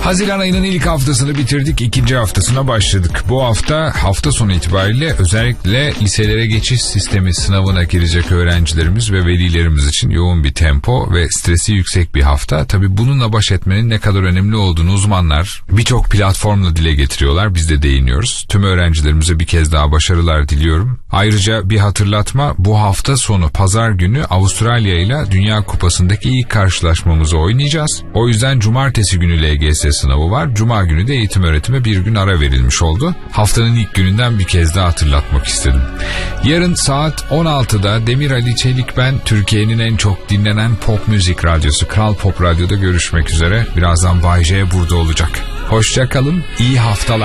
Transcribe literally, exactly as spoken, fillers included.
Haziran ayının ilk haftasını bitirdik, ikinci haftasına başladık. Bu hafta hafta sonu itibariyle özellikle liselere geçiş sistemi sınavına girecek öğrencilerimiz ve velilerimiz için yoğun bir tempo ve stresi yüksek bir hafta. Tabii bununla baş etmenin ne kadar önemli olduğunu uzmanlar birçok platformla dile getiriyorlar. Biz de değiniyoruz. Tüm öğrencilerimize bir kez daha başarılar diliyorum. Ayrıca bir hatırlatma, bu hafta sonu pazar günü Avustralya ile Dünya Kupası'ndaki ilk karşılaşmamızı oynayacağız. O yüzden cumartesi günü L G S sınavı var. Cuma günü de eğitim öğretime bir gün ara verilmiş oldu. Haftanın ilk gününden bir kez daha hatırlatmak istedim. Yarın saat on altıda Demir Ali Çelik ben, Türkiye'nin en çok dinlenen pop müzik radyosu Kral Pop Radyo'da görüşmek üzere. Birazdan Bay J burada olacak. Hoşça kalın, iyi haftalar.